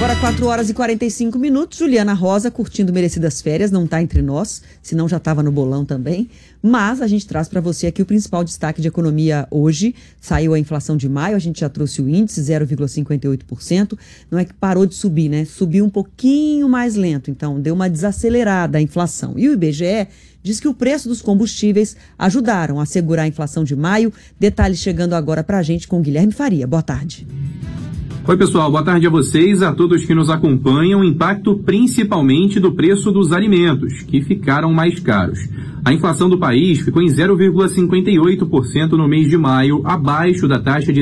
Agora 4h45, Juliana Rosa curtindo merecidas férias, não está entre nós, senão já estava no bolão também, mas a gente traz para você aqui o principal destaque de economia hoje. Saiu a inflação de maio, a gente já trouxe o índice, 0,58%, não é que parou de subir, né? Subiu um pouquinho mais lento, então deu uma desacelerada a inflação. E o IBGE diz que o preço dos combustíveis ajudaram a segurar a inflação de maio. Detalhes chegando agora para a gente com Guilherme Faria. Boa tarde. Oi, pessoal. Boa tarde a vocês, a todos que nos acompanham. O impacto principalmente do preço dos alimentos, que ficaram mais caros. A inflação do país ficou em 0,58% no mês de maio, abaixo da taxa de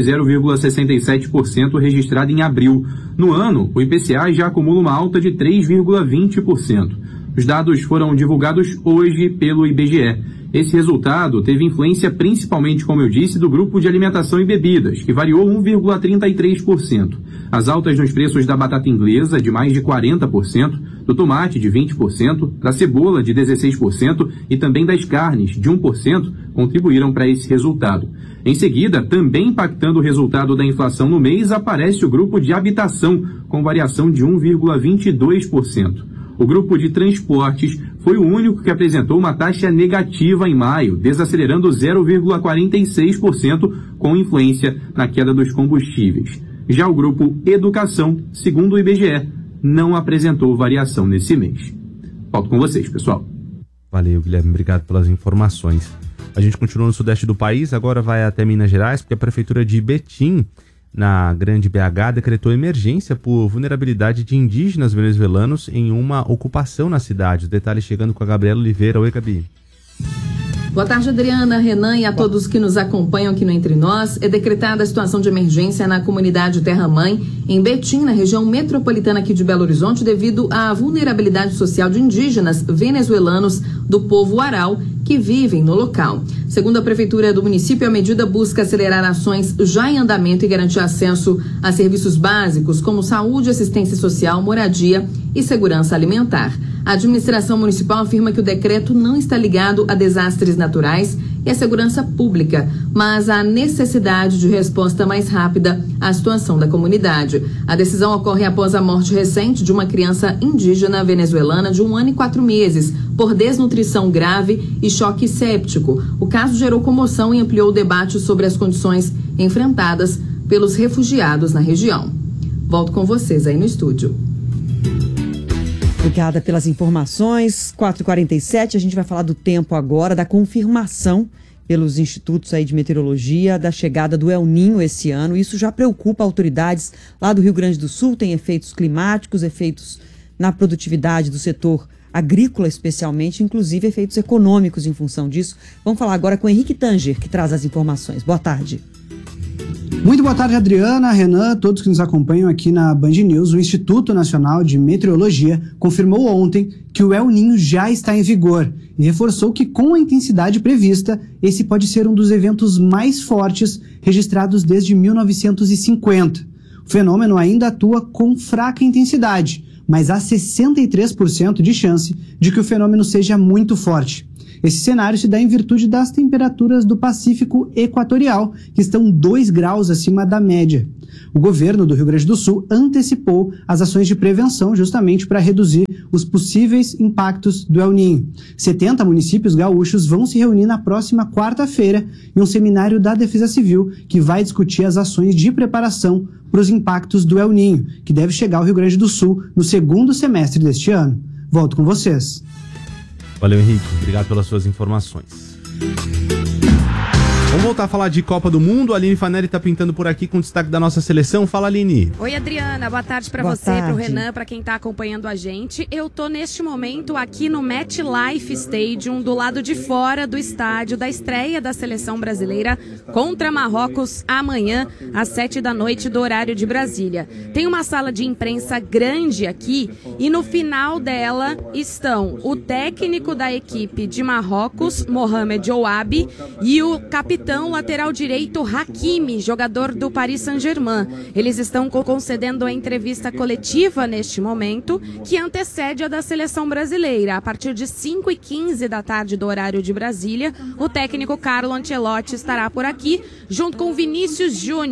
0,67% registrada em abril. No ano, o IPCA já acumula uma alta de 3,20%. Os dados foram divulgados hoje pelo IBGE. Esse resultado teve influência principalmente, como eu disse, do grupo de alimentação e bebidas, que variou 1,33%. As altas nos preços da batata inglesa, de mais de 40%, do tomate, de 20%, da cebola, de 16% e também das carnes, de 1%, contribuíram para esse resultado. Em seguida, também impactando o resultado da inflação no mês, aparece o grupo de habitação, com variação de 1,22%. O grupo de transportes foi o único que apresentou uma taxa negativa em maio, desacelerando 0,46% com influência na queda dos combustíveis. Já o grupo educação, segundo o IBGE, não apresentou variação nesse mês. Volto com vocês, pessoal. Valeu, Guilherme. Obrigado pelas informações. A gente continua no sudeste do país, agora vai até Minas Gerais, porque a prefeitura de Betim, na Grande BH, decretou emergência por vulnerabilidade de indígenas venezuelanos em uma ocupação na cidade. Os detalhes chegando com a Gabriela Oliveira. Oi, Gabi. Boa tarde, Adriana, Renan e a todos que nos acompanham aqui no Entre Nós. É decretada a situação de emergência na comunidade Terra Mãe, em Betim, na região metropolitana aqui de Belo Horizonte, devido à vulnerabilidade social de indígenas venezuelanos do povo Aral que vivem no local. Segundo a prefeitura do município, a medida busca acelerar ações já em andamento e garantir acesso a serviços básicos como saúde, assistência social, moradia e segurança alimentar. A administração municipal afirma que o decreto não está ligado a desastres naturais e à segurança pública, mas à necessidade de resposta mais rápida à situação da comunidade. A decisão ocorre após a morte recente de uma criança indígena venezuelana de 1 ano e 4 meses, por desnutrição grave e choque séptico. O caso gerou comoção e ampliou o debate sobre as condições enfrentadas pelos refugiados na região. Volto com vocês aí no estúdio. Obrigada pelas informações. 4h47, a gente vai falar do tempo agora, da confirmação pelos institutos aí de meteorologia da chegada do El Niño esse ano. Isso já preocupa autoridades lá do Rio Grande do Sul, tem efeitos climáticos, efeitos na produtividade do setor agrícola especialmente, inclusive efeitos econômicos em função disso. Vamos falar agora com o Henrique Tanger, que traz as informações. Boa tarde. Muito boa tarde, Adriana, Renan, todos que nos acompanham aqui na Band News. O Instituto Nacional de Meteorologia confirmou ontem que o El Niño já está em vigor e reforçou que, com a intensidade prevista, esse pode ser um dos eventos mais fortes registrados desde 1950. O fenômeno ainda atua com fraca intensidade, mas há 63% de chance de que o fenômeno seja muito forte. Esse cenário se dá em virtude das temperaturas do Pacífico Equatorial, que estão 2 graus acima da média. O governo do Rio Grande do Sul antecipou as ações de prevenção justamente para reduzir os possíveis impactos do El Niño. 70 municípios gaúchos vão se reunir na próxima quarta-feira em um seminário da Defesa Civil que vai discutir as ações de preparação para os impactos do El Niño, que deve chegar ao Rio Grande do Sul no segundo semestre deste ano. Volto com vocês. Valeu, Henrique. Obrigado pelas suas informações. Vamos voltar a falar de Copa do Mundo. A Aline Fanelli está pintando por aqui com o destaque da nossa seleção. Fala, Aline. Oi, Adriana. Boa tarde para você, para o Renan, para quem está acompanhando a gente. Eu tô neste momento aqui no MetLife Stadium, do lado de fora do estádio da estreia da seleção brasileira contra Marrocos amanhã às 19h do horário de Brasília. Tem uma sala de imprensa grande aqui e no final dela estão o técnico da equipe de Marrocos, Mohamed Ouabi, e o capitão lateral direito Hakimi, jogador do Paris Saint-Germain. Eles estão concedendo a entrevista coletiva neste momento, que antecede a da seleção brasileira. A partir de 5h15 da tarde do horário de Brasília, o técnico Carlo Ancelotti estará por aqui, junto com Vinícius Júnior,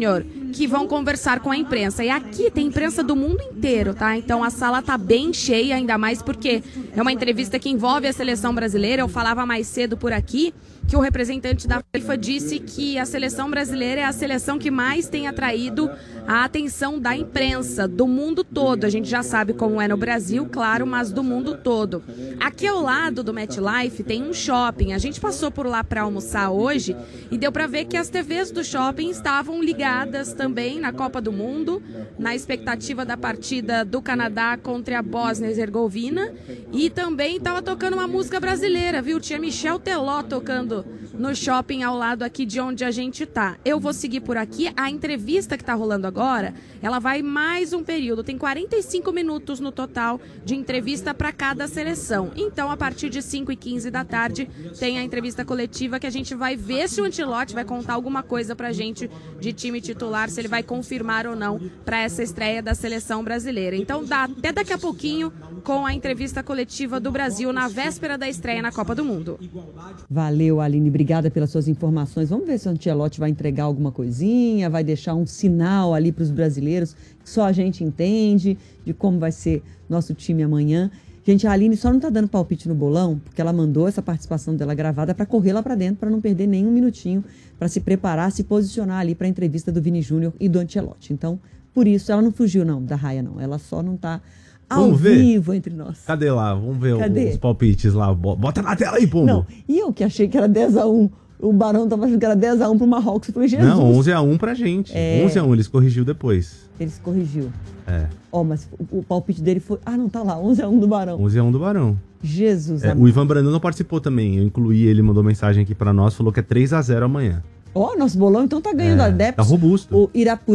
que vão conversar com a imprensa. E aqui tem imprensa do mundo inteiro, tá? Então a sala tá bem cheia, ainda mais porque é uma entrevista que envolve a seleção brasileira. Eu falava mais cedo por aqui que o representante da FIFA disse que a seleção brasileira é a seleção que mais tem atraído a atenção da imprensa, do mundo todo. A gente já sabe como é no Brasil, claro, mas do mundo todo. Aqui ao lado do MetLife tem um shopping. A gente passou por lá para almoçar hoje e deu para ver que as TVs do shopping estavam ligadas também na Copa do Mundo, na expectativa da partida do Canadá contra a Bósnia e Herzegovina. E também estava tocando uma música brasileira, viu? Tinha Michel Teló tocando no shopping ao lado aqui de onde a gente tá. Eu vou seguir por aqui. A entrevista que tá rolando agora, ela vai mais um período. Tem 45 minutos no total de entrevista para cada seleção. Então, a partir de 5h15 da tarde, tem a entrevista coletiva que a gente vai ver se o Ancelotti vai contar alguma coisa pra gente de time titular, se ele vai confirmar ou não para essa estreia da seleção brasileira. Então, dá até daqui a pouquinho com a entrevista coletiva do Brasil na véspera da estreia na Copa do Mundo. Valeu, Aline. Obrigada pelas suas informações. Vamos ver se o Ancelotti vai entregar alguma coisinha, vai deixar um sinal ali para os brasileiros que só a gente entende de como vai ser nosso time amanhã. Gente, a Aline só não está dando palpite no bolão porque ela mandou essa participação dela gravada para correr lá para dentro, para não perder nenhum minutinho, para se preparar, se posicionar ali para a entrevista do Vini Júnior e do Ancelotti. Então, por isso, ela não fugiu não da raia não. Ela só não está ao vivo entre nós. Cadê lá? Vamos ver os palpites lá. Bota na tela aí, Pombo. Não, e eu que achei que era 10-1. O Barão tava achando que era 10-1 pro Marrocos. Eu falei, Jesus. Não, 11-1 pra gente. 11-1, eles corrigiu depois. Eles corrigiu. É. Ó, mas o palpite dele foi... Ah, não, tá lá, 11-1 do Barão. 11-1 do Barão. Jesus. O Ivan Brandão participou também. Eu incluí ele, mandou mensagem aqui pra nós, falou que é 3-0 amanhã. Ó, nosso bolão então tá ganhando adeptos. Tá robusto. O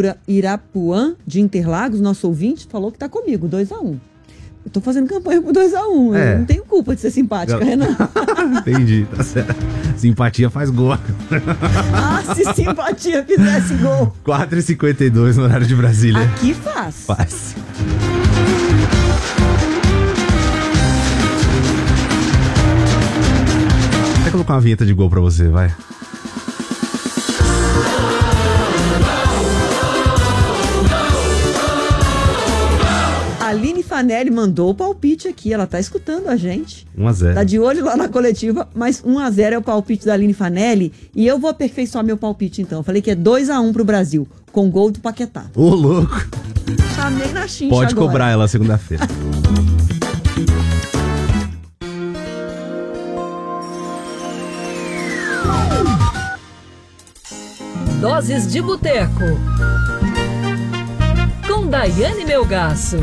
Irapuã de Interlagos, nosso ouvinte, falou que tá comigo, 2-1. Eu tô fazendo campanha por 2-1. Eu não tenho culpa de ser simpática, Renan. Entendi, tá certo. Simpatia faz gol. Ah, se simpatia fizesse gol. 4h52 no horário de Brasília. Aqui faz. Faz. Vou colocar uma vinheta de gol pra você, vai. Aline Fanelli mandou o palpite aqui, ela tá escutando a gente. 1-0. Tá de olho lá na coletiva, mas 1-0 é o palpite da Aline Fanelli e eu vou aperfeiçoar meu palpite então. Eu falei que é 2-1 pro Brasil, com gol do Paquetá. Ô, louco. Chamei na chincha Pode agora. cobrar ela segunda-feira. Doses de Boteco. Com Daiane Melgaço.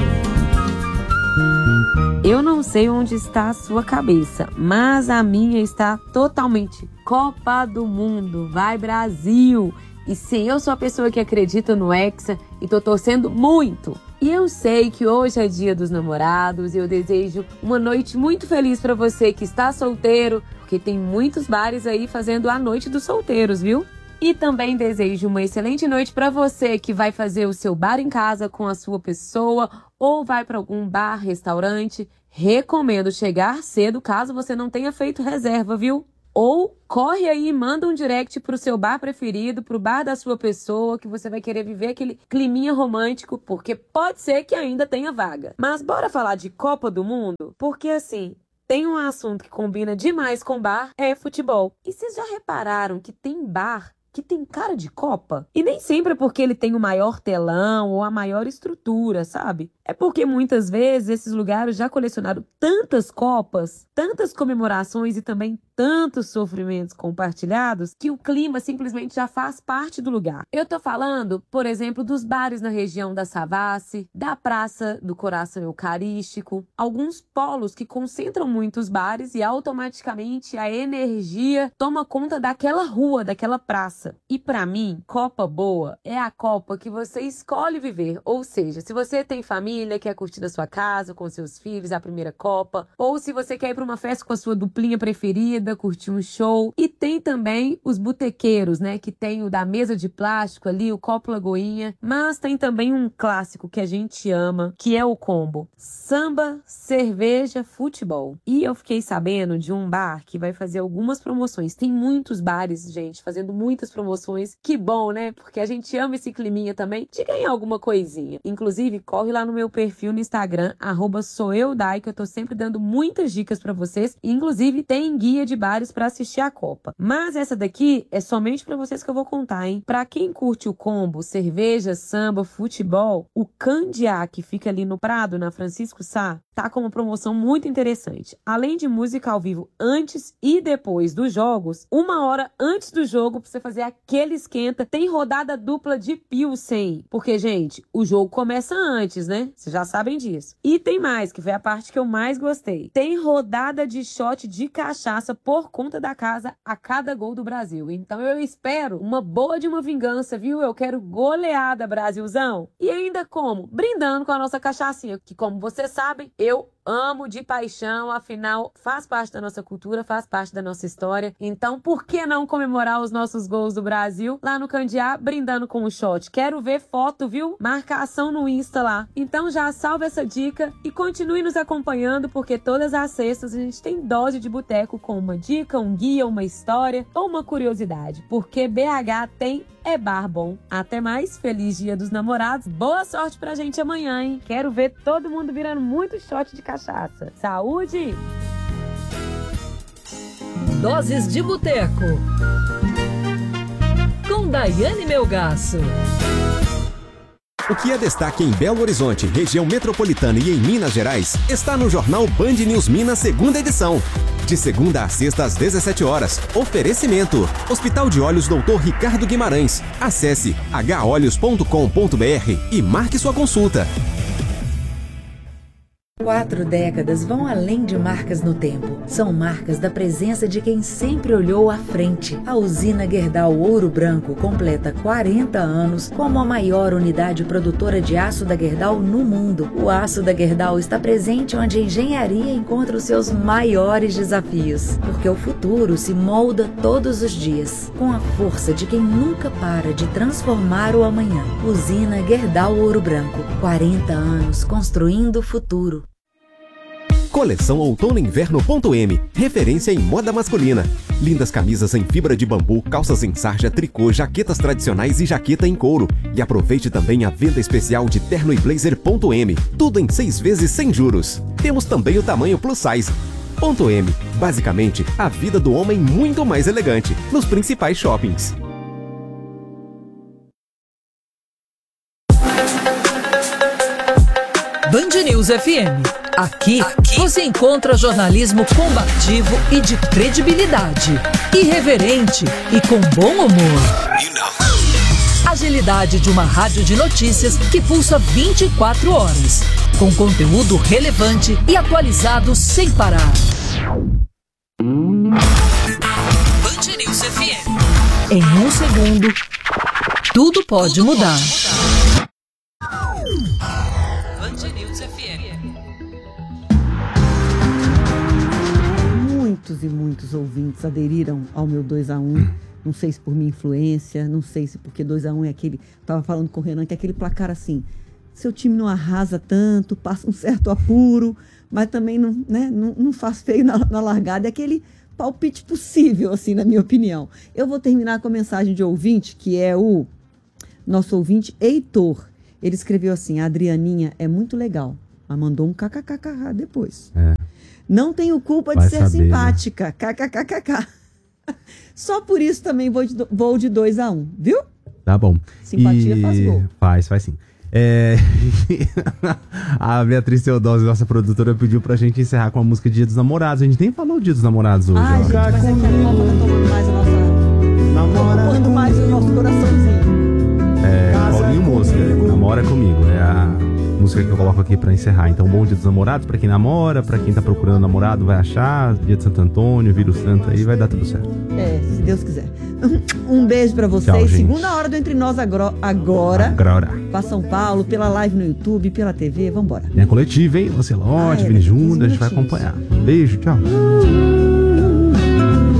Eu não sei onde está a sua cabeça, mas a minha está totalmente Copa do Mundo, vai Brasil! E sim, eu sou a pessoa que acredita no Hexa e tô torcendo muito. E eu sei que hoje é dia dos namorados e eu desejo uma noite muito feliz para você que está solteiro, porque tem muitos bares aí fazendo a noite dos solteiros, viu? E também desejo uma excelente noite para você que vai fazer o seu bar em casa com a sua pessoa ou vai para algum bar, restaurante. Recomendo chegar cedo caso você não tenha feito reserva, viu? Ou corre aí e manda um direct pro seu bar preferido, pro bar da sua pessoa, que você vai querer viver aquele climinha romântico, porque pode ser que ainda tenha vaga. Mas bora falar de Copa do Mundo? Porque assim, tem um assunto que combina demais com bar, é futebol. E vocês já repararam que tem bar que tem cara de Copa? E nem sempre é porque ele tem o maior telão ou a maior estrutura, sabe? É porque muitas vezes esses lugares já colecionaram tantas Copas, tantas comemorações e também tantos sofrimentos compartilhados que o clima simplesmente já faz parte do lugar. Eu tô falando, por exemplo, dos bares na região da Savassi, da Praça do Coração Eucarístico, alguns polos que concentram muitos bares e automaticamente a energia toma conta daquela rua, daquela praça. E pra mim, Copa boa é a Copa que você escolhe viver, ou seja, se você tem família, quer curtir na sua casa com seus filhos a primeira Copa, ou se você quer ir para uma festa com a sua duplinha preferida, balada, curtir um show. E tem também os botequeiros, né? Que tem o da mesa de plástico ali, o copo Lagoinha. Mas tem também um clássico que a gente ama, que é o combo samba, cerveja, futebol. E eu fiquei sabendo de um bar que vai fazer algumas promoções. Tem muitos bares, gente, fazendo muitas promoções. Que bom, né? Porque a gente ama esse climinha também de ganhar alguma coisinha. Inclusive, corre lá no meu perfil no Instagram, @soueudai, que eu tô sempre dando muitas dicas pra vocês. E, inclusive, tem guia de bares pra assistir a Copa. Mas essa daqui é somente pra vocês que eu vou contar, hein? Pra quem curte o combo cerveja, samba, futebol, o Candiá, que fica ali no Prado, na Francisco Sá, tá com uma promoção muito interessante. Além de música ao vivo antes e depois dos jogos, 1 hora antes do jogo, pra você fazer aquele esquenta, tem rodada dupla de Pilsen. Porque, gente, o jogo começa antes, né? Vocês já sabem disso. E tem mais, que foi a parte que eu mais gostei. Tem rodada de shot de cachaça por conta da casa a cada gol do Brasil. Então eu espero uma boa de uma vingança, viu? Eu quero goleada, Brasilzão. E ainda como? Brindando com a nossa cachaçinha, que como vocês sabem, eu amo de paixão, afinal faz parte da nossa cultura, faz parte da nossa história. Então, por que não comemorar os nossos gols do Brasil lá no Candiá, brindando com o shot? Quero ver foto, viu? Marcação no Insta lá. Então já salve essa dica e continue nos acompanhando, porque todas as sextas a gente tem dose de boteco com uma dica, um guia, uma história ou uma curiosidade. Porque BH tem bar bom. Até mais, feliz Dia dos Namorados. Boa sorte pra gente amanhã, hein? Quero ver todo mundo virando muito shot de cachaça. Saúde! Doses de Boteco com Daiane Melgaço. O que é destaque em Belo Horizonte, região metropolitana e em Minas Gerais, está no jornal Band News Minas, segunda edição. De segunda a sexta às 17 horas. Oferecimento: Hospital de Olhos Dr. Ricardo Guimarães. Acesse holhos.com.br e marque sua consulta. 4 décadas vão além de marcas no tempo. São marcas da presença de quem sempre olhou à frente. A usina Gerdau Ouro Branco completa 40 anos como a maior unidade produtora de aço da Gerdau no mundo. O aço da Gerdau está presente onde a engenharia encontra os seus maiores desafios. Porque o futuro se molda todos os dias, com a força de quem nunca para de transformar o amanhã. Usina Gerdau Ouro Branco. 40 anos construindo o futuro. Coleção Outono Inverno.m, referência em moda masculina. Lindas camisas em fibra de bambu, calças em sarja, tricô, jaquetas tradicionais e jaqueta em couro. E aproveite também a venda especial de terno e blazer.m. Tudo em 6 vezes sem juros. Temos também o tamanho plus size. .m, basicamente, a vida do homem muito mais elegante, nos principais shoppings. Band News FM. Aqui você encontra jornalismo combativo e de credibilidade, irreverente e com bom humor. Agilidade de uma rádio de notícias que pulsa 24 horas, com conteúdo relevante e atualizado sem parar. Band News FM. Em 1 segundo, tudo pode mudar. Band News FM. Muitos e muitos ouvintes aderiram ao meu 2-1. Não sei se por minha influência, não sei se porque 2-1 é aquele... Estava falando com o Renan que é aquele placar assim, seu time não arrasa tanto, passa um certo apuro, mas também não, né, não faz feio na largada. É aquele palpite possível, assim, na minha opinião. Eu vou terminar com a mensagem de ouvinte, que é o nosso ouvinte Heitor. Ele escreveu assim: a Adrianinha é muito legal, mas mandou um kkkk depois. Não tenho culpa de ser simpática, né? Kkkk. Só por isso também vou de 2-1, viu? Tá bom. Simpatia faz gol. Faz sim. A Beatriz Teodose, nossa produtora, pediu pra gente encerrar com a música Dia dos Namorados. A gente nem falou Dia dos Namorados hoje. Ai, gente, mas é que a Copa tá tomando mais a nossa... Ocupando mais o nosso coraçãozinho. Paulinho Mosca, Namora Comigo. É a música que eu coloco aqui pra encerrar. Então, bom Dia dos Namorados pra quem namora, pra quem tá procurando namorado, vai achar. Dia de Santo Antônio, Vírus Santo, aí vai dar tudo certo. Se Deus quiser. Um beijo pra vocês. Tchau, segunda hora do Entre Nós agora. Pra São Paulo, pela live no YouTube, pela TV. Vambora. É coletiva, hein? Lancelote, Vini Júnior, a gente vai acompanhar. Beijo, tchau.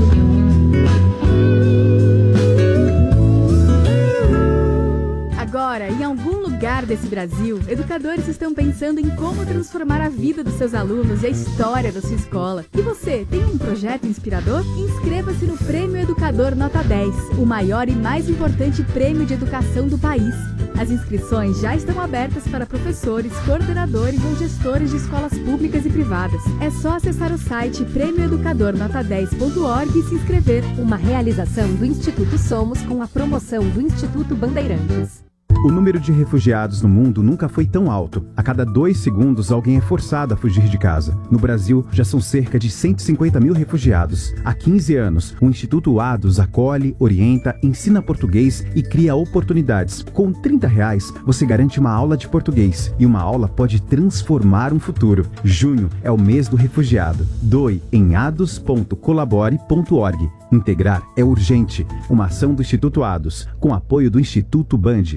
lugar desse Brasil, educadores estão pensando em como transformar a vida dos seus alunos e a história da sua escola. E você, tem um projeto inspirador? Inscreva-se no Prêmio Educador Nota 10, o maior e mais importante prêmio de educação do país. As inscrições já estão abertas para professores, coordenadores ou gestores de escolas públicas e privadas. É só acessar o site premioeducadornota10.org e se inscrever. Uma realização do Instituto Somos com a promoção do Instituto Bandeirantes. O número de refugiados no mundo nunca foi tão alto. A cada 2 segundos, alguém é forçado a fugir de casa. No Brasil, já são cerca de 150 mil refugiados. Há 15 anos, o Instituto ADOS acolhe, orienta, ensina português e cria oportunidades. Com R$30, você garante uma aula de português. E uma aula pode transformar um futuro. Junho é o mês do refugiado. Doe em ados.colabore.org. Integrar é urgente. Uma ação do Instituto ADOS, com apoio do Instituto Band.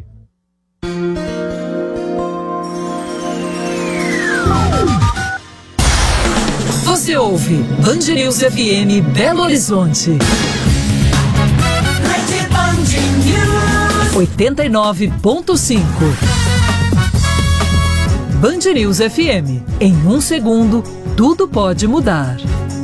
Você ouve Band News FM Belo Horizonte. 89.5. Band News FM. Em 1 segundo, tudo pode mudar.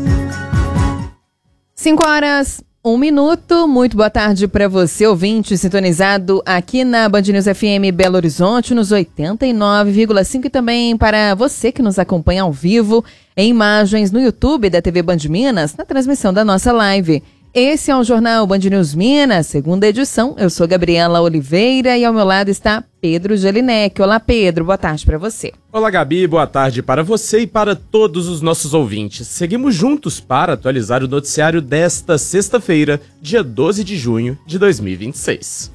5h01. Muito boa tarde para você, ouvinte, sintonizado aqui na Band News FM Belo Horizonte, nos 89,5 e também para você que nos acompanha ao vivo em imagens no YouTube da TV Band Minas, na transmissão da nossa live. Esse é o Jornal Band News Minas, segunda edição. Eu sou Gabriela Oliveira e ao meu lado está Pedro Gelinek. Olá, Pedro, boa tarde para você. Olá, Gabi, boa tarde para você e para todos os nossos ouvintes. Seguimos juntos para atualizar o noticiário desta sexta-feira, dia 12 de junho de 2026.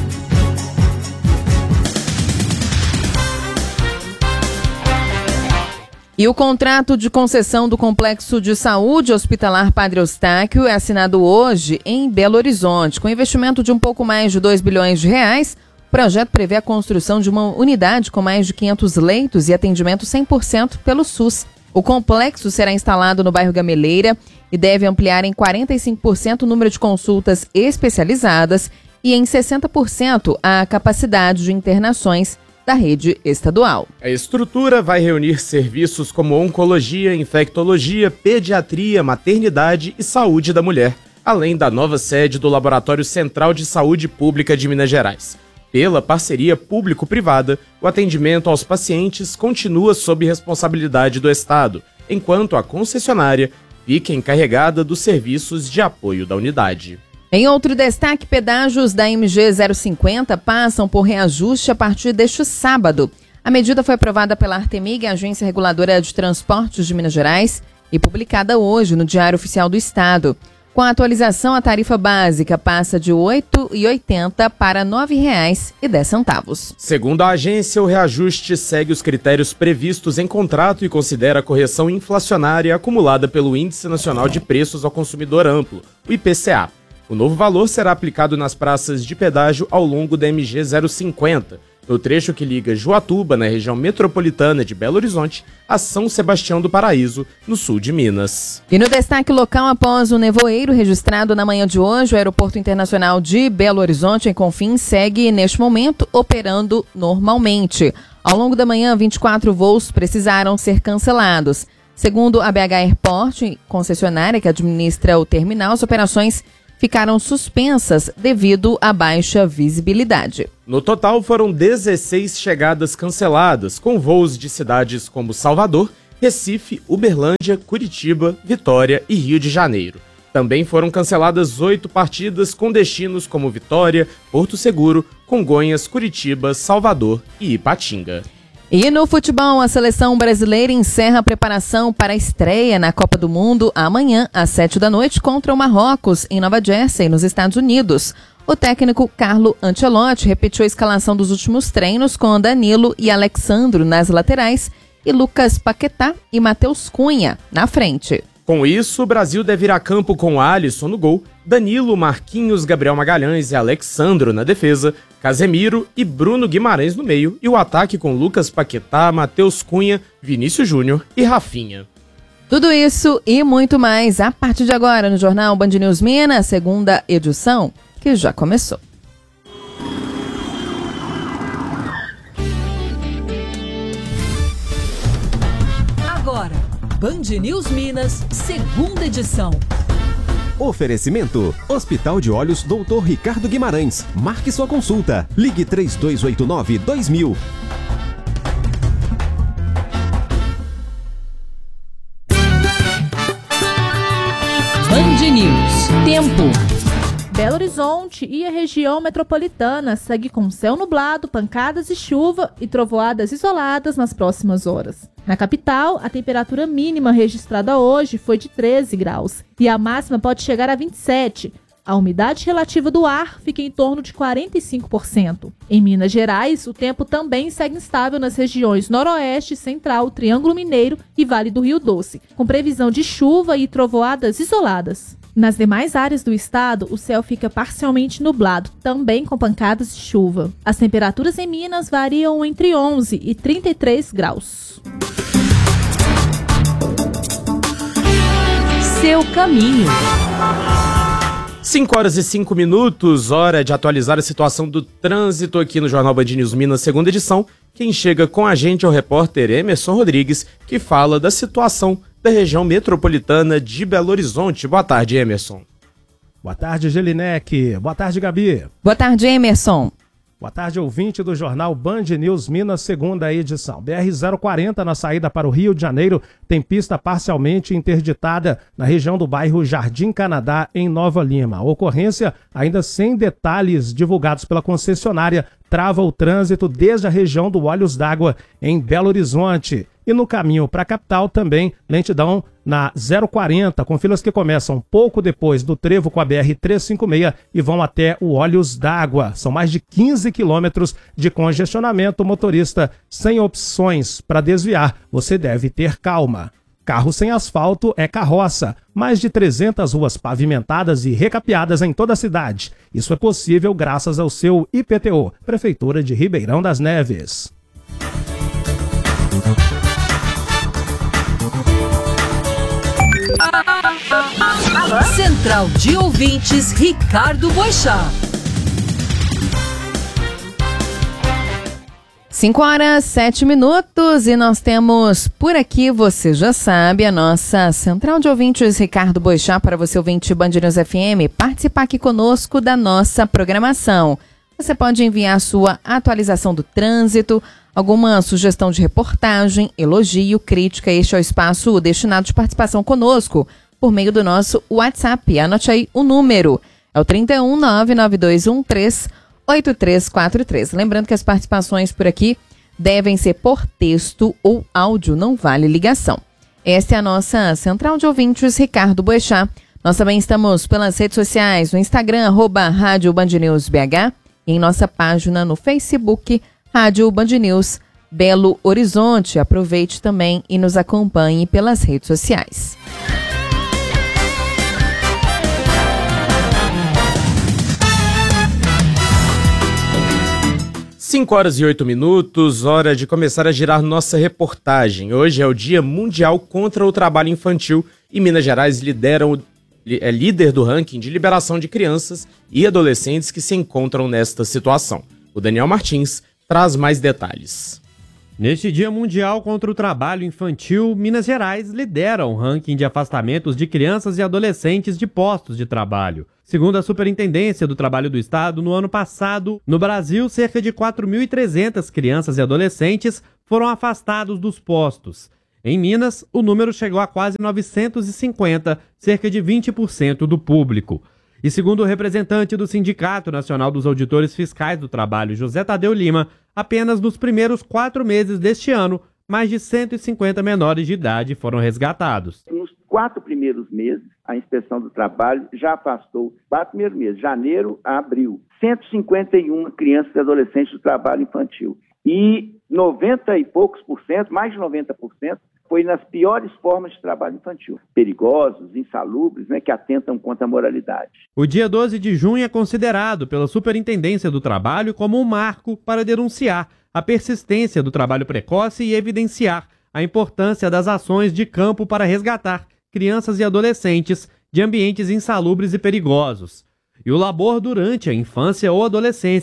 E o contrato de concessão do Complexo de Saúde Hospitalar Padre Eustáquio é assinado hoje em Belo Horizonte. Com investimento de um pouco mais de R$2 bilhões, o projeto prevê a construção de uma unidade com mais de 500 leitos e atendimento 100% pelo SUS. O complexo será instalado no bairro Gameleira e deve ampliar em 45% o número de consultas especializadas e em 60% a capacidade de internações da rede estadual. A estrutura vai reunir serviços como oncologia, infectologia, pediatria, maternidade e saúde da mulher, além da nova sede do Laboratório Central de Saúde Pública de Minas Gerais. Pela parceria público-privada, o atendimento aos pacientes continua sob responsabilidade do Estado, enquanto a concessionária fica encarregada dos serviços de apoio da unidade. Em outro destaque, pedágios da MG 050 passam por reajuste a partir deste sábado. A medida foi aprovada pela Artemig, Agência Reguladora de Transportes de Minas Gerais, e publicada hoje no Diário Oficial do Estado. Com a atualização, a tarifa básica passa de R$ 8,80 para R$ 9,10. Segundo a agência, o reajuste segue os critérios previstos em contrato e considera a correção inflacionária acumulada pelo Índice Nacional de Preços ao Consumidor Amplo, o IPCA. O novo valor será aplicado nas praças de pedágio ao longo da MG 050, no trecho que liga Juatuba, na região metropolitana de Belo Horizonte, a São Sebastião do Paraíso, no sul de Minas. E no destaque local, após o nevoeiro registrado na manhã de hoje, o Aeroporto Internacional de Belo Horizonte, em Confins, segue, neste momento, operando normalmente. Ao longo da manhã, 24 voos precisaram ser cancelados. Segundo a BH Airport, concessionária que administra o terminal, as operações ficaram suspensas devido à baixa visibilidade. No total, foram 16 chegadas canceladas, com voos de cidades como Salvador, Recife, Uberlândia, Curitiba, Vitória e Rio de Janeiro. Também foram canceladas 8 partidas com destinos como Vitória, Porto Seguro, Congonhas, Curitiba, Salvador e Ipatinga. E no futebol, a seleção brasileira encerra a preparação para a estreia na Copa do Mundo amanhã, às 19h, contra o Marrocos, em Nova Jersey, nos Estados Unidos. O técnico Carlo Ancelotti repetiu a escalação dos últimos treinos com Danilo e Alexandro nas laterais e Lucas Paquetá e Matheus Cunha na frente. Com isso, o Brasil deve ir a campo com Alisson no gol, Danilo, Marquinhos, Gabriel Magalhães e Alexandro na defesa, Casemiro e Bruno Guimarães no meio e o ataque com Lucas Paquetá, Matheus Cunha, Vinícius Júnior e Rafinha. Tudo isso e muito mais a partir de agora no Jornal Band News Minas, segunda edição, que já começou. Band News Minas, segunda edição. Oferecimento: Hospital de Olhos Dr. Ricardo Guimarães. Marque sua consulta. Ligue 3289-2000. Band News. Tempo. Belo Horizonte e a região metropolitana segue com céu nublado, pancadas de chuva e trovoadas isoladas nas próximas horas. Na capital, a temperatura mínima registrada hoje foi de 13 graus e a máxima pode chegar a 27. A umidade relativa do ar fica em torno de 45%. Em Minas Gerais, o tempo também segue instável nas regiões Noroeste, Central, Triângulo Mineiro e Vale do Rio Doce, com previsão de chuva e trovoadas isoladas. Nas demais áreas do estado, o céu fica parcialmente nublado, também com pancadas de chuva. As temperaturas em Minas variam entre 11 e 33 graus. Seu caminho. 5 horas e 5 minutos, hora de atualizar a situação do trânsito aqui no Jornal Band News Minas, segunda edição. Quem chega com a gente é o repórter Emerson Rodrigues, que fala da situação da região metropolitana de Belo Horizonte. Boa tarde, Emerson. Boa tarde, Gelinek. Boa tarde, Gabi. Boa tarde, Emerson. Boa tarde, ouvinte do Jornal Band News Minas, segunda edição. BR-040, na saída para o Rio de Janeiro, tem pista parcialmente interditada na região do bairro Jardim Canadá, em Nova Lima. A ocorrência, ainda sem detalhes divulgados pela concessionária, trava o trânsito desde a região do Olhos d'Água, em Belo Horizonte. E no caminho para a capital também, lentidão na 040, com filas que começam pouco depois do trevo com a BR-356 e vão até o Olhos d'Água. São mais de 15 quilômetros de congestionamento. Motorista sem opções para desviar, você deve ter calma. Carro sem asfalto é carroça. Mais de 300 ruas pavimentadas e recapeadas em toda a cidade. Isso é possível graças ao seu IPTU, Prefeitura de Ribeirão das Neves. Central de Ouvintes, Ricardo Boixá. 5 horas, 7 minutos e nós temos por aqui, você já sabe, a nossa Central de Ouvintes, Ricardo Boixá, para você ouvinte Band News FM, participar aqui conosco da nossa programação. Você pode enviar sua atualização do trânsito, alguma sugestão de reportagem, elogio, crítica. Este é o espaço destinado de participação conosco por meio do nosso WhatsApp. Anote aí o número, é o 31992138343. Lembrando que as participações por aqui devem ser por texto ou áudio, não vale ligação. Esta é a nossa Central de Ouvintes, Ricardo Boixá. Nós também estamos pelas redes sociais, no Instagram, @Rádio Band News BH, e em nossa página no Facebook, Rádio Band News Belo Horizonte. Aproveite também e nos acompanhe pelas redes sociais. 5 horas e 8 minutos, hora de começar a girar nossa reportagem. Hoje é o Dia Mundial contra o Trabalho Infantil e Minas Gerais é líder do ranking de liberação de crianças e adolescentes que se encontram nesta situação. O Daniel Martins traz mais detalhes. Neste Dia Mundial contra o Trabalho Infantil, Minas Gerais lidera o ranking de afastamentos de crianças e adolescentes de postos de trabalho. Segundo a Superintendência do Trabalho do Estado, no ano passado, no Brasil, cerca de 4.300 crianças e adolescentes foram afastados dos postos. Em Minas, o número chegou a quase 950, cerca de 20% do público. E segundo o representante do Sindicato Nacional dos Auditores Fiscais do Trabalho, José Tadeu Lima, apenas nos primeiros 4 meses deste ano, mais de 150 menores de idade foram resgatados. Nos 4 primeiros meses, a Inspeção do Trabalho já afastou, 4 primeiros meses, janeiro a abril, 151 crianças e adolescentes do trabalho infantil. E 90 e poucos por cento, mais de 90%, foi nas piores formas de trabalho infantil, perigosos, insalubres, que atentam contra a moralidade. O dia 12 de junho é considerado pela Superintendência do Trabalho como um marco para denunciar a persistência do trabalho precoce e evidenciar a importância das ações de campo para resgatar crianças e adolescentes de ambientes insalubres e perigosos. E o labor durante a infância ou adolescência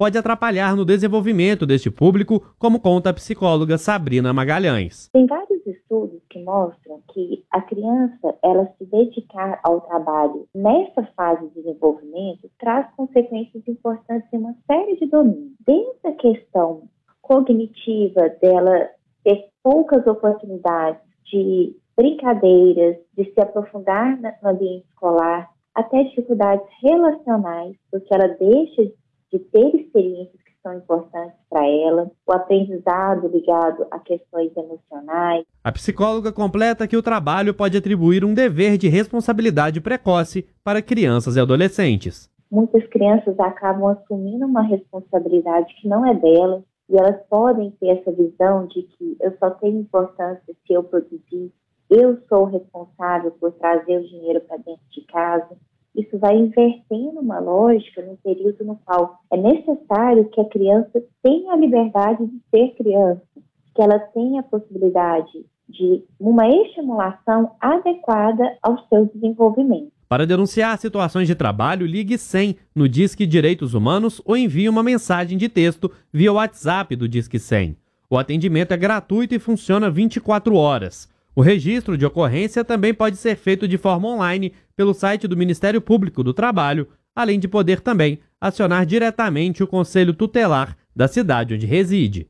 pode atrapalhar no desenvolvimento deste público, como conta a psicóloga Sabrina Magalhães. Tem vários estudos que mostram que a criança, ela se dedicar ao trabalho nessa fase de desenvolvimento traz consequências importantes em uma série de domínios. Desde a questão cognitiva dela ter poucas oportunidades de brincadeiras, de se aprofundar no ambiente escolar, até dificuldades relacionais, porque ela deixa de ter experiências que são importantes para ela, o aprendizado ligado a questões emocionais. A psicóloga completa que o trabalho pode atribuir um dever de responsabilidade precoce para crianças e adolescentes. Muitas crianças acabam assumindo uma responsabilidade que não é delas, e elas podem ter essa visão de que eu só tenho importância se eu produzir, eu sou responsável por trazer o dinheiro para dentro de casa. Isso vai invertendo uma lógica num período no qual é necessário que a criança tenha a liberdade de ser criança, que ela tenha a possibilidade de uma estimulação adequada ao seu desenvolvimento. Para denunciar situações de trabalho, ligue 100 no Disque Direitos Humanos ou envie uma mensagem de texto via WhatsApp do Disque 100. O atendimento é gratuito e funciona 24 horas. O registro de ocorrência também pode ser feito de forma online pelo site do Ministério Público do Trabalho, além de poder também acionar diretamente o Conselho Tutelar da cidade onde reside.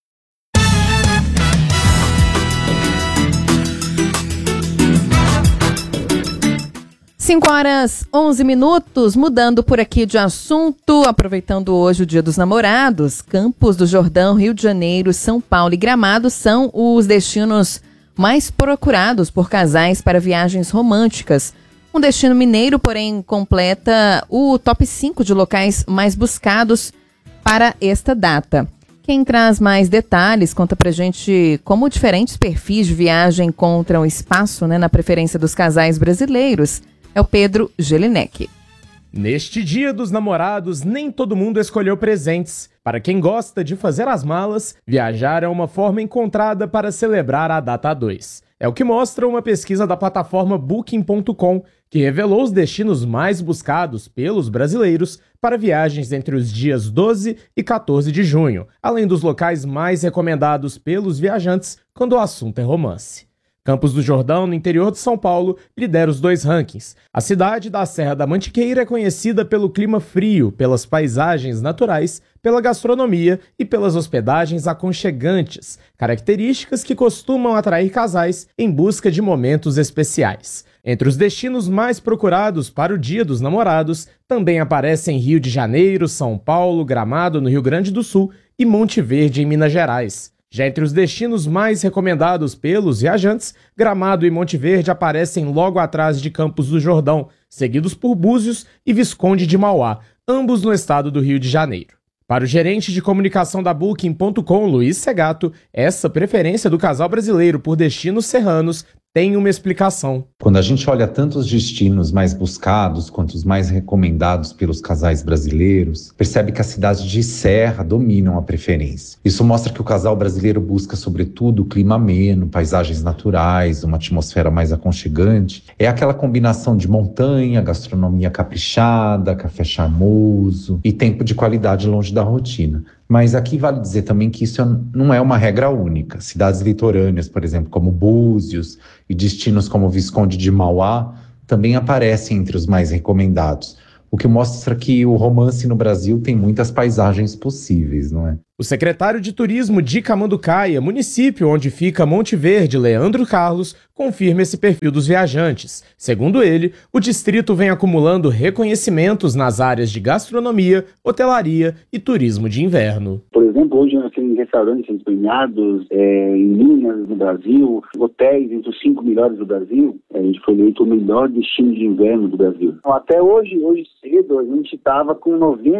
5h11, mudando por aqui de assunto, aproveitando hoje o Dia dos Namorados, Campos do Jordão, Rio de Janeiro, São Paulo e Gramado são os destinos mais procurados por casais para viagens românticas. Um destino mineiro, porém, completa o top 5 de locais mais buscados para esta data. Quem traz mais detalhes, conta pra gente como diferentes perfis de viagem encontram espaço, na preferência dos casais brasileiros, é o Pedro Gelinek. Neste Dia dos Namorados, nem todo mundo escolheu presentes. Para quem gosta de fazer as malas, viajar é uma forma encontrada para celebrar a data 2. É o que mostra uma pesquisa da plataforma Booking.com, que revelou os destinos mais buscados pelos brasileiros para viagens entre os dias 12 e 14 de junho, além dos locais mais recomendados pelos viajantes quando o assunto é romance. Campos do Jordão, no interior de São Paulo, lidera os dois rankings. A cidade da Serra da Mantiqueira é conhecida pelo clima frio, pelas paisagens naturais, pela gastronomia e pelas hospedagens aconchegantes, características que costumam atrair casais em busca de momentos especiais. Entre os destinos mais procurados para o Dia dos Namorados, também aparecem Rio de Janeiro, São Paulo, Gramado, no Rio Grande do Sul e Monte Verde, em Minas Gerais. Já entre os destinos mais recomendados pelos viajantes, Gramado e Monte Verde aparecem logo atrás de Campos do Jordão, seguidos por Búzios e Visconde de Mauá, ambos no estado do Rio de Janeiro. Para o gerente de comunicação da Booking.com, Luiz Segato, essa preferência do casal brasileiro por destinos serranos tem uma explicação. Quando a gente olha tanto os destinos mais buscados quanto os mais recomendados pelos casais brasileiros, percebe que as cidades de serra dominam a preferência. Isso mostra que o casal brasileiro busca, sobretudo, clima ameno, paisagens naturais, uma atmosfera mais aconchegante. É aquela combinação de montanha, gastronomia caprichada, café charmoso e tempo de qualidade longe da rotina. Mas aqui vale dizer também que isso não é uma regra única. Cidades litorâneas, por exemplo, como Búzios, e destinos como Visconde de Mauá também aparecem entre os mais recomendados, o que mostra que o romance no Brasil tem muitas paisagens possíveis, não é? O secretário de Turismo de Camanducaia, município onde fica Monte Verde, Leandro Carlos, confirma esse perfil dos viajantes. Segundo ele, o distrito vem acumulando reconhecimentos nas áreas de gastronomia, hotelaria e turismo de inverno. Por exemplo, hoje nós temos restaurantes premiados em Minas, no Brasil, hotéis entre os 5 melhores do Brasil. A gente foi eleito o melhor destino de inverno do Brasil. Então, até hoje cedo, a gente estava com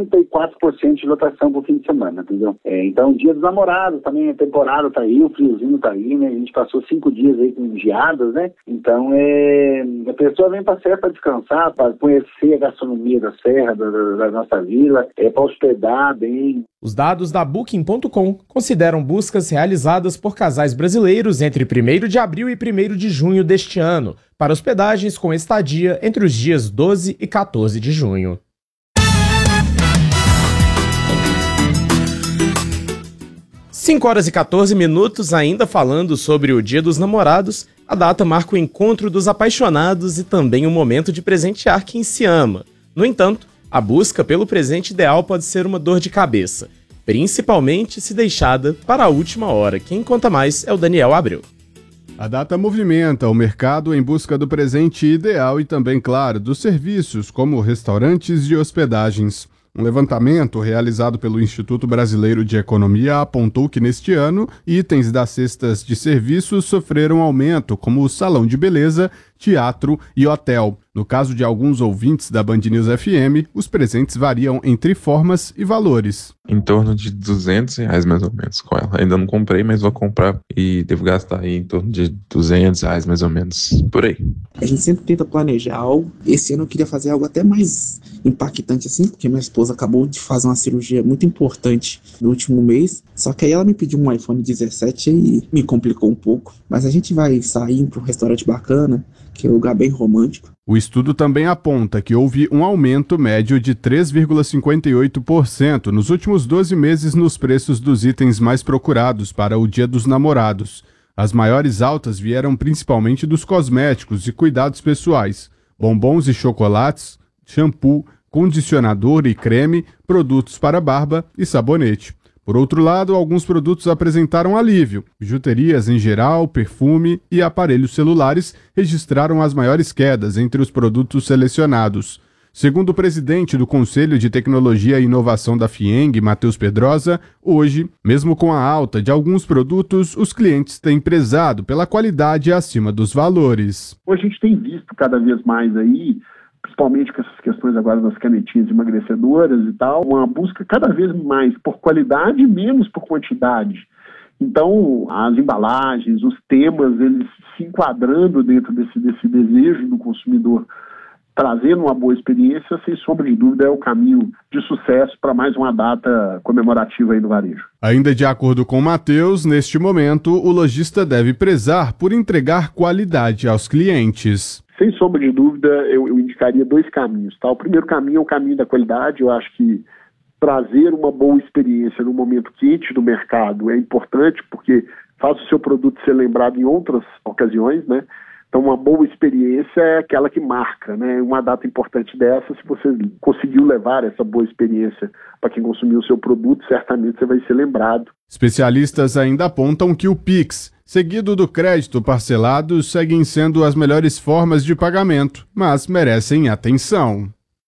94% de lotação por fim de semana, entendeu? Então, o Dia dos Namorados também, a temporada tá aí, o friozinho tá aí, né? A gente passou 5 dias aí com geadas, né? Então, a pessoa vem para a serra para descansar, para conhecer a gastronomia da serra, da nossa vila, para hospedar bem. Os dados da Booking.com consideram buscas realizadas por casais brasileiros entre 1º de abril e 1º de junho deste ano, para hospedagens com estadia entre os dias 12 e 14 de junho. 5h14, ainda falando sobre o Dia dos Namorados, a data marca o encontro dos apaixonados e também o momento de presentear quem se ama. No entanto, a busca pelo presente ideal pode ser uma dor de cabeça, principalmente se deixada para a última hora. Quem conta mais é o Daniel Abreu. A data movimenta o mercado em busca do presente ideal e também, claro, dos serviços como restaurantes e hospedagens. Um levantamento realizado pelo Instituto Brasileiro de Economia apontou que neste ano, itens das cestas de serviços sofreram aumento, como o salão de beleza, teatro e hotel. No caso de alguns ouvintes da Band News FM, os presentes variam entre formas e valores. Em torno de R$200 mais ou menos com ela. Ainda não comprei, mas vou comprar e devo gastar aí em torno de R$200 mais ou menos, por aí. A gente sempre tenta planejar algo. Esse ano eu queria fazer algo até mais impactante assim, porque minha esposa acabou de fazer uma cirurgia muito importante no último mês. Só que aí ela me pediu um iPhone 17 e me complicou um pouco. Mas a gente vai sair para um restaurante bacana, que é um lugar bem romântico. O estudo também aponta que houve um aumento médio de 3,58% nos últimos 12 meses nos preços dos itens mais procurados para o Dia dos Namorados. As maiores altas vieram principalmente dos cosméticos e cuidados pessoais, bombons e chocolates, shampoo, condicionador e creme, produtos para barba e sabonete. Por outro lado, alguns produtos apresentaram alívio. Bijuterias em geral, perfume e aparelhos celulares registraram as maiores quedas entre os produtos selecionados. Segundo o presidente do Conselho de Tecnologia e Inovação da FIENG, Matheus Pedrosa, hoje, mesmo com a alta de alguns produtos, os clientes têm prezado pela qualidade acima dos valores. Hoje a gente tem visto cada vez mais aí, principalmente com essas questões agora das canetinhas emagrecedoras e tal, uma busca cada vez mais por qualidade e menos por quantidade. Então, as embalagens, os temas, eles se enquadrando dentro desse desejo do consumidor, trazendo uma boa experiência, sem sombra de dúvida, é o caminho de sucesso para mais uma data comemorativa aí no varejo. Ainda de acordo com Matheus, neste momento, o lojista deve prezar por entregar qualidade aos clientes. Sem sombra de dúvida, eu indicaria dois caminhos. Tá? O primeiro caminho é o caminho da qualidade. Eu acho que trazer uma boa experiência no momento quente do mercado é importante, porque faz o seu produto ser lembrado em outras ocasiões, né? Então, uma boa experiência é aquela que marca, né? Uma data importante dessa, se você conseguiu levar essa boa experiência para quem consumiu o seu produto, certamente você vai ser lembrado. Especialistas ainda apontam que o Pix, seguido do crédito parcelado, seguem sendo as melhores formas de pagamento, mas merecem atenção.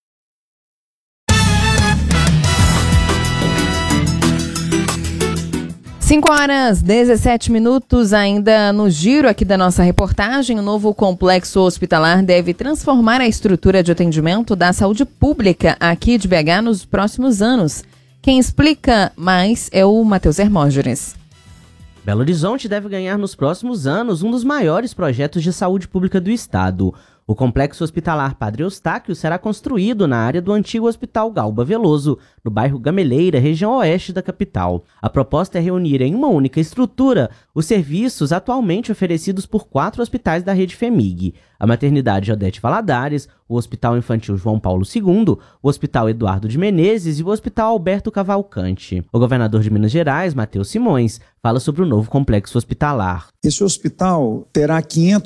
5h17, ainda no giro aqui da nossa reportagem. O novo complexo hospitalar deve transformar a estrutura de atendimento da saúde pública aqui de BH nos próximos anos. Quem explica mais é o Matheus Hermógenes. Belo Horizonte deve ganhar nos próximos anos um dos maiores projetos de saúde pública do estado. O complexo hospitalar Padre Eustáquio será construído na área do antigo Hospital Galba Veloso, no bairro Gameleira, região oeste da capital. A proposta é reunir em uma única estrutura os serviços atualmente oferecidos por 4 hospitais da rede FEMIG: a Maternidade Odete Valadares, o Hospital Infantil João Paulo II, o Hospital Eduardo de Menezes e o Hospital Alberto Cavalcante. O governador de Minas Gerais, Matheus Simões, fala sobre o novo complexo hospitalar. Esse hospital terá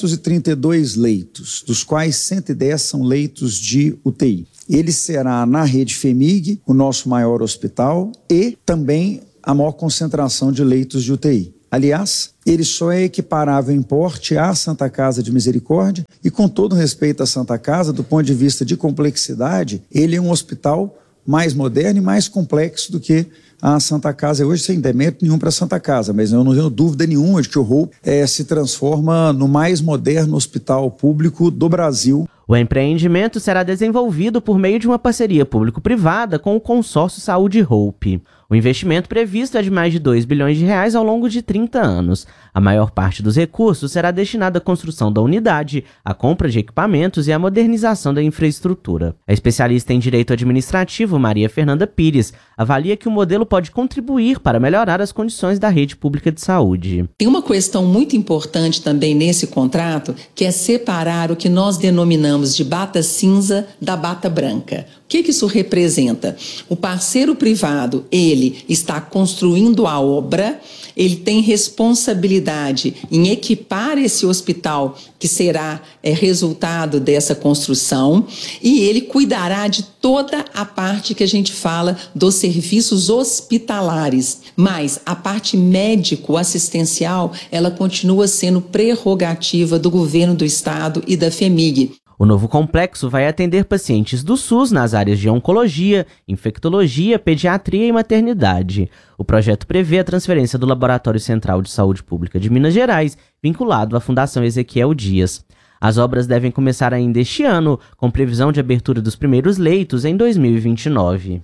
532 leitos, dos quais 110 são leitos de UTI. Ele será na rede FEMIG, o nosso maior hospital, e também a maior concentração de leitos de UTI. Aliás, ele só é equiparável em porte à Santa Casa de Misericórdia e, com todo respeito à Santa Casa, do ponto de vista de complexidade, ele é um hospital mais moderno e mais complexo do que a Santa Casa hoje, sem demérito nenhum para a Santa Casa, mas eu não tenho dúvida nenhuma de que o Hope se transforma no mais moderno hospital público do Brasil. O empreendimento será desenvolvido por meio de uma parceria público-privada com o consórcio Saúde Hope. O investimento previsto é de mais de R$2 bilhões ao longo de 30 anos. A maior parte dos recursos será destinada à construção da unidade, à compra de equipamentos e à modernização da infraestrutura. A especialista em direito administrativo, Maria Fernanda Pires, avalia que o modelo pode contribuir para melhorar as condições da rede pública de saúde. Tem uma questão muito importante também nesse contrato, que é separar o que nós denominamos de bata cinza da bata branca. O que isso representa? O parceiro privado, ele ele está construindo a obra, ele tem responsabilidade em equipar esse hospital que será resultado dessa construção, e ele cuidará de toda a parte que a gente fala dos serviços hospitalares, mas a parte médico-assistencial, ela continua sendo prerrogativa do governo do estado e da FHEMIG. O novo complexo vai atender pacientes do SUS nas áreas de oncologia, infectologia, pediatria e maternidade. O projeto prevê a transferência do Laboratório Central de Saúde Pública de Minas Gerais, vinculado à Fundação Ezequiel Dias. As obras devem começar ainda este ano, com previsão de abertura dos primeiros leitos em 2029.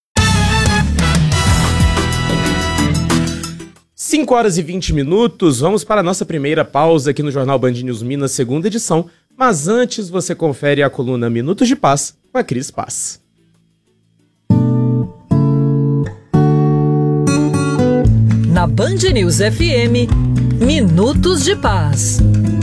5 horas e 20 minutos, vamos para a nossa primeira pausa aqui no Jornal Band News Minas, segunda edição. Mas antes você confere a coluna Minutos de Paz com a Cris Paz. Na Band News FM, Minutos de Paz.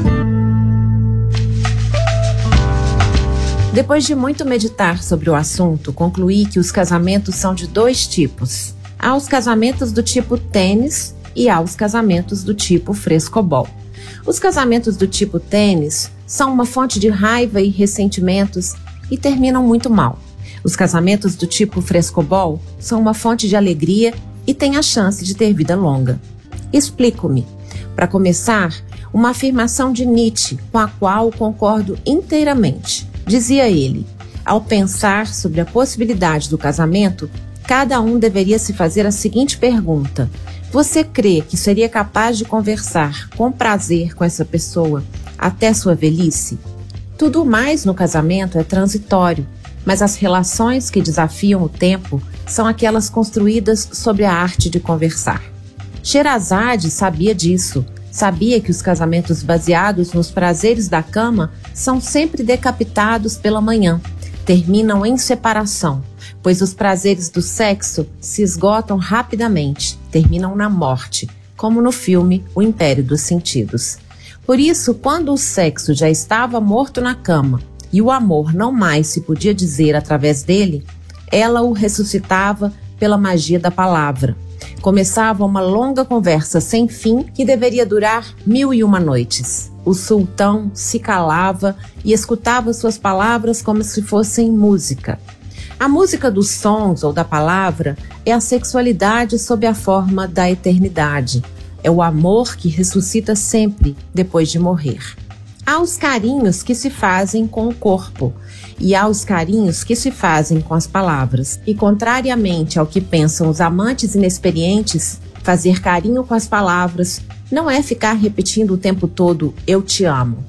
Depois de muito meditar sobre o assunto, concluí que os casamentos são de 2 tipos. Há os casamentos do tipo tênis e há os casamentos do tipo frescobol. Os casamentos do tipo tênis são uma fonte de raiva e ressentimentos e terminam muito mal. Os casamentos do tipo frescobol são uma fonte de alegria e têm a chance de ter vida longa. Explico-me. Para começar, uma afirmação de Nietzsche, com a qual concordo inteiramente. Dizia ele: ao pensar sobre a possibilidade do casamento, cada um deveria se fazer a seguinte pergunta: você crê que seria capaz de conversar com prazer com essa pessoa até sua velhice? Tudo mais no casamento é transitório, mas as relações que desafiam o tempo são aquelas construídas sobre a arte de conversar. Sherazade sabia disso. Sabia que os casamentos baseados nos prazeres da cama são sempre decapitados pela manhã, terminam em separação, pois os prazeres do sexo se esgotam rapidamente, terminam na morte, como no filme O Império dos Sentidos. Por isso, quando o sexo já estava morto na cama e o amor não mais se podia dizer através dele, ela o ressuscitava pela magia da palavra. Começava uma longa conversa sem fim que deveria durar 1001 noites. O sultão se calava e escutava suas palavras como se fossem música. A música dos sons ou da palavra é a sexualidade sob a forma da eternidade. É o amor que ressuscita sempre depois de morrer. Há os carinhos que se fazem com o corpo e há os carinhos que se fazem com as palavras. E contrariamente ao que pensam os amantes inexperientes, fazer carinho com as palavras não é ficar repetindo o tempo todo "eu te amo".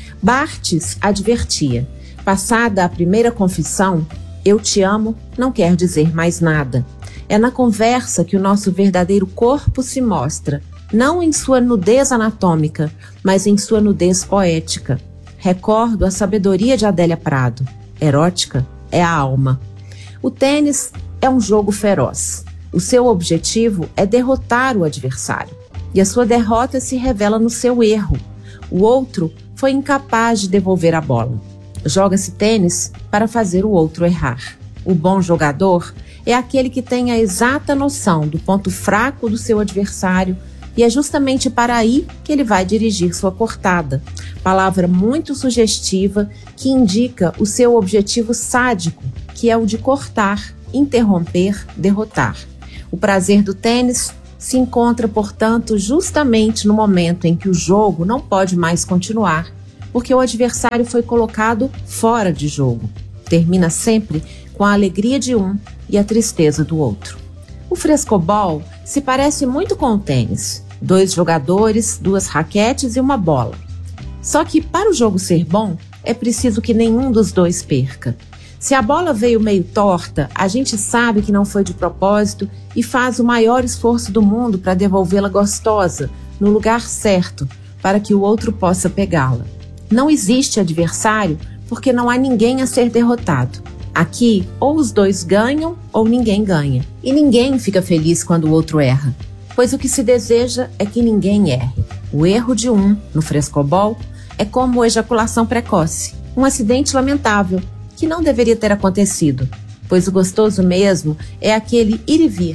Barthes advertia: passada a primeira confissão, "eu te amo" não quer dizer mais nada. É na conversa que o nosso verdadeiro corpo se mostra, não em sua nudez anatômica, mas em sua nudez poética. Recordo a sabedoria de Adélia Prado. Erótica é a alma. O tênis é um jogo feroz. O seu objetivo é derrotar o adversário. E a sua derrota se revela no seu erro. O outro foi incapaz de devolver a bola. Joga-se tênis para fazer o outro errar. O bom jogador é aquele que tem a exata noção do ponto fraco do seu adversário, e é justamente para aí que ele vai dirigir sua cortada. Palavra muito sugestiva que indica o seu objetivo sádico, que é o de cortar, interromper, derrotar. O prazer do tênis se encontra, portanto, justamente no momento em que o jogo não pode mais continuar, porque o adversário foi colocado fora de jogo. Termina sempre com a alegria de um e a tristeza do outro. O frescobol se parece muito com o tênis. 2 jogadores, 2 raquetes e uma bola. Só que para o jogo ser bom, é preciso que nenhum dos dois perca. Se a bola veio meio torta, a gente sabe que não foi de propósito e faz o maior esforço do mundo para devolvê-la gostosa, no lugar certo, para que o outro possa pegá-la. Não existe adversário porque não há ninguém a ser derrotado. Aqui, ou os dois ganham ou ninguém ganha. E ninguém fica feliz quando o outro erra, pois o que se deseja é que ninguém erre. O erro de um, no frescobol, é como ejaculação precoce, um acidente lamentável, que não deveria ter acontecido, pois o gostoso mesmo é aquele ir e vir,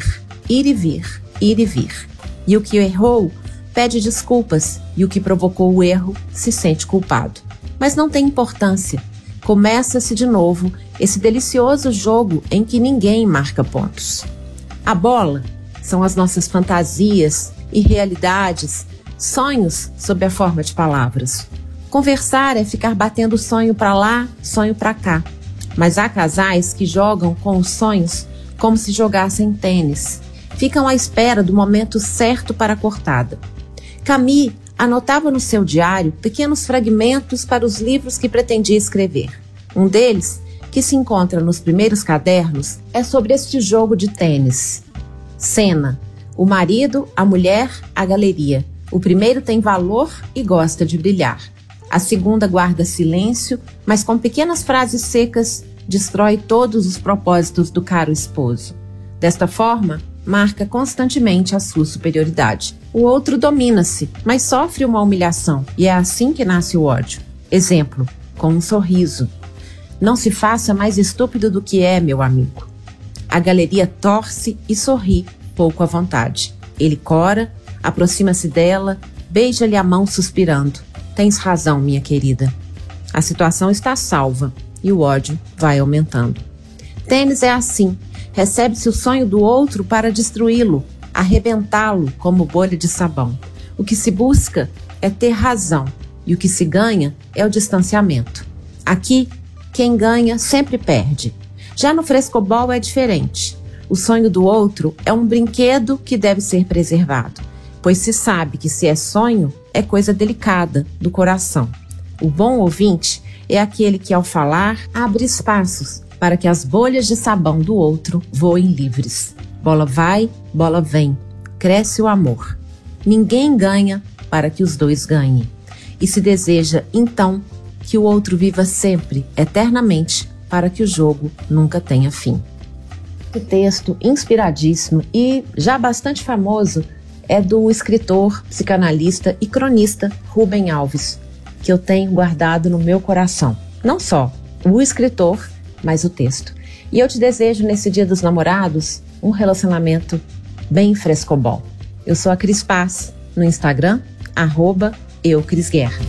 ir e vir, ir e vir. E o que errou pede desculpas, e o que provocou o erro se sente culpado. Mas não tem importância. Começa-se de novo esse delicioso jogo em que ninguém marca pontos. A bola são as nossas fantasias e realidades, sonhos sob a forma de palavras. Conversar é ficar batendo sonho para lá, sonho para cá. Mas há casais que jogam com os sonhos como se jogassem tênis. Ficam à espera do momento certo para a cortada. Camille anotava no seu diário pequenos fragmentos para os livros que pretendia escrever. Um deles, que se encontra nos primeiros cadernos, é sobre este jogo de tênis. Cena: o marido, a mulher, a galeria. O primeiro tem valor e gosta de brilhar. A segunda guarda silêncio, mas com pequenas frases secas destrói todos os propósitos do caro esposo. Desta forma, marca constantemente a sua superioridade. O outro domina-se, mas sofre uma humilhação, e é assim que nasce o ódio. Exemplo: com um sorriso. Não se faça mais estúpido do que é, meu amigo. A galeria torce e sorri, pouco à vontade. Ele cora, aproxima-se dela, beija-lhe a mão suspirando. Tens razão, minha querida. A situação está salva e o ódio vai aumentando. Tênis é assim. Recebe-se o sonho do outro para destruí-lo, arrebentá-lo como bolha de sabão. O que se busca é ter razão e o que se ganha é o distanciamento. Aqui, quem ganha sempre perde. Já no frescobol é diferente. O sonho do outro é um brinquedo que deve ser preservado, pois se sabe que se é sonho, é coisa delicada do coração. O bom ouvinte é aquele que, ao falar, abre espaços para que as bolhas de sabão do outro voem livres. Bola vai, bola vem. Cresce o amor. Ninguém ganha para que os dois ganhem. E se deseja, então, que o outro viva sempre, eternamente, para que o jogo nunca tenha fim. O texto inspiradíssimo e já bastante famoso é do escritor, psicanalista e cronista Rubem Alves, que eu tenho guardado no meu coração. Não só o escritor, mas o texto. E eu te desejo, nesse Dia dos Namorados, um relacionamento bem frescobol. Eu sou a Cris Paz, no Instagram, @eucrisguerra.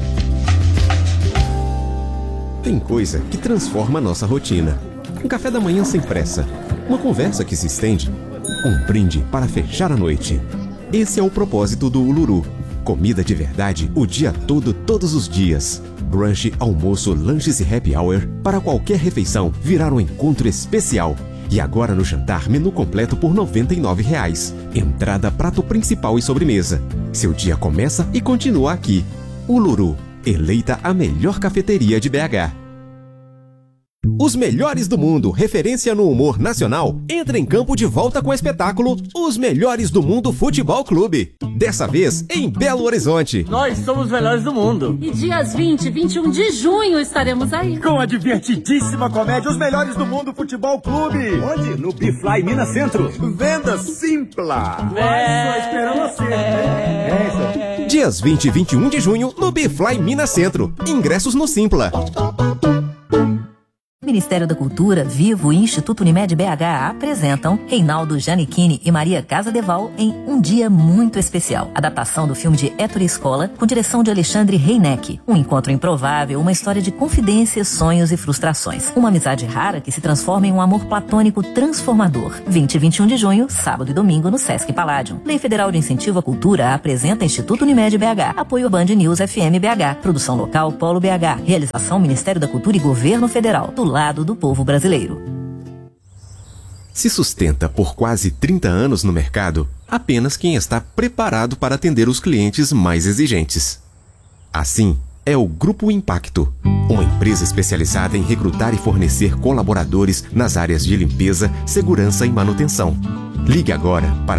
Tem coisa que transforma a nossa rotina. Um café da manhã sem pressa, uma conversa que se estende, um brinde para fechar a noite. Esse é o propósito do Uluru. Comida de verdade o dia todo, todos os dias. Brunch, almoço, lanches e happy hour para qualquer refeição virar um encontro especial. E agora no jantar, menu completo por R$ 99. Entrada, prato principal e sobremesa. Seu dia começa e continua aqui. Uluru, eleita a melhor cafeteria de BH. Os melhores do mundo, referência no humor nacional, entra em campo de volta com o espetáculo Os Melhores do Mundo Futebol Clube. Dessa vez, em Belo Horizonte. Nós somos os melhores do mundo. E dias 20 e 21 de junho estaremos aí. Com a divertidíssima comédia Os Melhores do Mundo Futebol Clube. Onde? No Bifly Minas Centro. Venda Simpla. Só esperando você. Dias 20 e 21 de junho, no Bifly Minas Centro. Ingressos no Simpla. Ministério da Cultura, Vivo e Instituto Unimed BH apresentam Reinaldo Giannichini e Maria Casadeval em Um Dia Muito Especial. Adaptação do filme de Ettore Scola, com direção de Alexandre Reineck. Um encontro improvável, uma história de confidências, sonhos e frustrações. Uma amizade rara que se transforma em um amor platônico transformador. 20 e 21 de junho, sábado e domingo, no Sesc Palladium. Lei Federal de Incentivo à Cultura apresenta Instituto Unimed BH. Apoio Band News FM BH. Produção local Polo BH. Realização Ministério da Cultura e Governo Federal. Do lado do povo brasileiro. Se sustenta por quase 30 anos no mercado, apenas quem está preparado para atender os clientes mais exigentes. Assim, é o Grupo Impacto, uma empresa especializada em recrutar e fornecer colaboradores nas áreas de limpeza, segurança e manutenção. Ligue agora para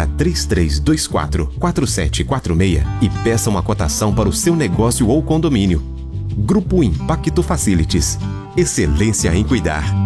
3324-4746 e peça uma cotação para o seu negócio ou condomínio. Grupo Impacto Facilities. Excelência em cuidar.